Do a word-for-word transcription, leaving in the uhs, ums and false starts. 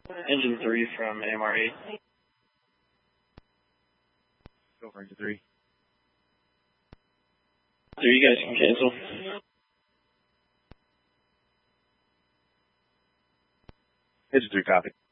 Engine three from A M R eight. Go for engine three. So you guys can cancel. Engine three, copy.